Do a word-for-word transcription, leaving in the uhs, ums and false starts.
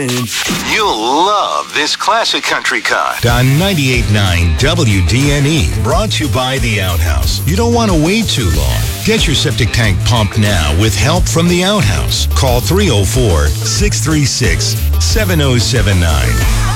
You'll love this classic country cut. On ninety-eight point nine W D N E, brought to you by The Outhouse. You don't want to wait too long. Get your septic tank pumped now with help from The Outhouse. Call three oh four, six three six, seven oh seven nine.